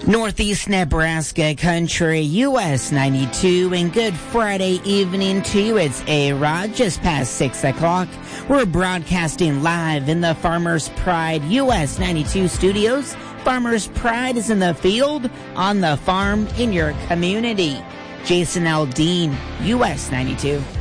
Northeast Nebraska Country, US 92, and good Friday evening to you. It's A-Rod, just past 6 o'clock. We're broadcasting live in the Farmers Pride US 92 studios. Farmers Pride is in the field, on the farm, in your community. Jason Aldean, US 92.